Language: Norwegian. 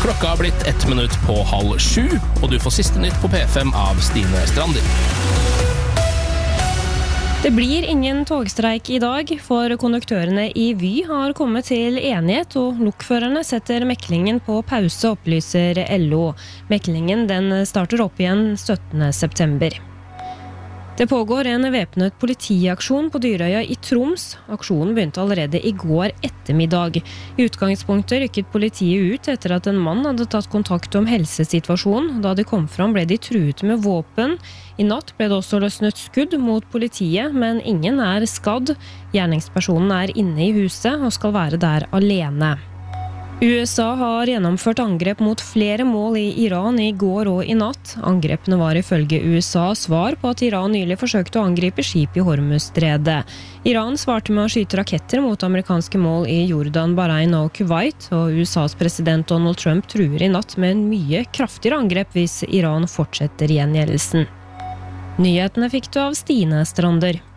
Klokka har blitt 1 minutt på 6:30, og du får siste nytt på P5 av Stine Strander. Det blir ingen togstreik i dag, for konduktørene i Vy har kommet til enighet, og lokførerne setter meklingen på pause, opplyser LO. Meklingen den starter opp igjen 17. september. Det pågår en væpnet politiaksjon på Dyrøya i Troms. Aksjonen begynte allerede i går ettermiddag. I utgangspunktet rykket politiet ut etter at en mann hadde tatt kontakt om helsesituasjonen. Da de kom fram ble de truet med våpen. I natt ble det også løsnet skudd mot politiet, men ingen er skadd. Gjerningspersonen er inne i huset og skal være der alene. USA har gjennomført angrep mot flere mål i Iran i går og i natt. Angrepene var ifølge USA svar på at Iran nylig forsøkte å angripe skip i Hormuzstredet. Iran svarte med å skyte raketter mot amerikanske mål i Jordan, Bahrain og Kuwait, og USAs president Donald Trump truer i natt med en mye kraftigere angrep hvis Iran fortsetter gjengjeldelsen. Nyhetene fikk du av Stine Strander.